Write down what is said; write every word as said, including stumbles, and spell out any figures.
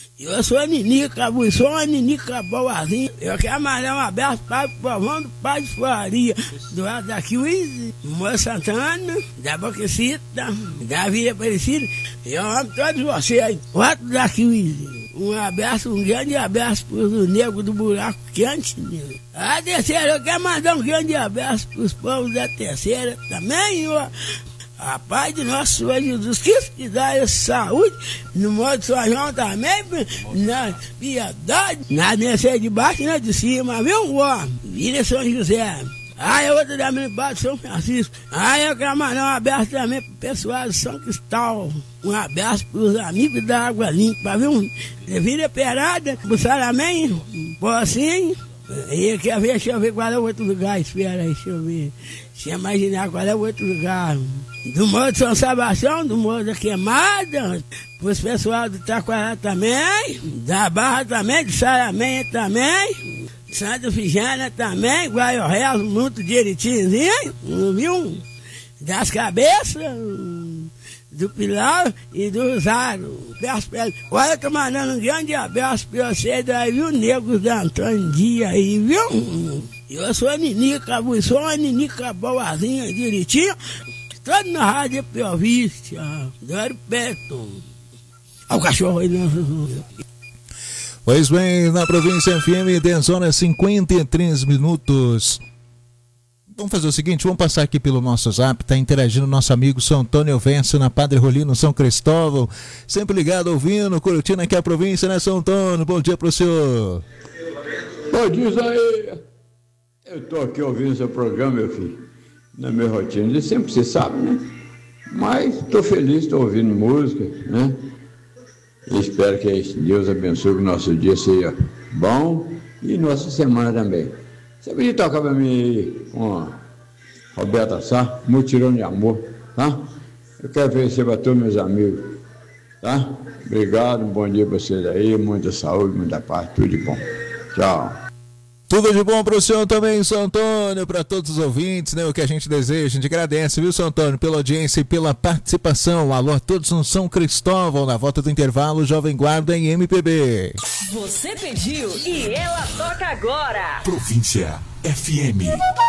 Eu sou a Ninica, eu sou uma Ninica boazinha. Eu quero mandar um abraço para o povão do Pai de Faria, do lado da Kiwiz, Moça Santana, da Boquecita, da Vila Aparecida. Eu amo todos vocês, outro da Kiwiz. Um abraço, um grande abraço para os negros do buraco quente. A terceira, eu quero mandar um grande abraço para os povos da terceira também, ó. A paz de nosso Senhor Jesus Cristo, que dá essa saúde, no modo de São João também, na piedade, na descer de baixo e na de cima, viu? Ó, Vila São José. Ah, é outra da minha parte, São Francisco. Ah, eu quero mandar um abraço também pro pessoal de São Cristóvão. Um abraço pros amigos da Água Limpa, viu? De Vila Perada, pro Saramém, Pocinho. E quer ver, deixa eu ver qual é o outro lugar, espera aí, deixa eu ver. Deixa eu imaginar qual é o outro lugar. Do Morro de São Sebastião, do Morro da Queimada, pros pessoal do Taquará também, da Barra também, de Saramém também, Santa Figênia também, Guaiorrel, muito direitinho, viu? Das Cabeças, do Pilar e do Rosário. Olha, tô mandando um grande abraço pra vocês daí, viu, negros da Antônio Dia aí, viu? Eu sou a Ninica, eu sou uma Ninica boazinha, direitinho, todo na rádio Provista, do aeroporto. Olha o cachorro aí, né? Pois bem, na província F M, dez horas e cinquenta e três minutos. Vamos fazer o seguinte, vamos passar aqui pelo nosso zap, tá interagindo nosso amigo São Antônio Vencio na Padre Rolino, São Cristóvão, sempre ligado, ouvindo, curtindo aqui a província, né, São Antônio? Bom dia pro senhor. Bom dia, Isaías. Eu tô aqui ouvindo seu programa, meu filho, na minha rotina, de sempre você sabe, né? Mas tô feliz, tô ouvindo música, né? E espero que Deus abençoe que o nosso dia seja bom e nossa semana também. Você podia tocar para mim aí com a Roberta Sá, Mutirão de Amor, tá? Eu quero oferecer para todos meus amigos, tá? Obrigado, um bom dia para vocês aí, muita saúde, muita paz, tudo de bom. Tchau. Tudo de bom para o senhor também, São Antônio, para todos os ouvintes, né? O que a gente deseja, a gente agradece, viu, São Antônio, pela audiência e pela participação. Alô a todos no São Cristóvão, na volta do intervalo, Jovem Guarda em M P B. Você pediu e ela toca agora. Província F M.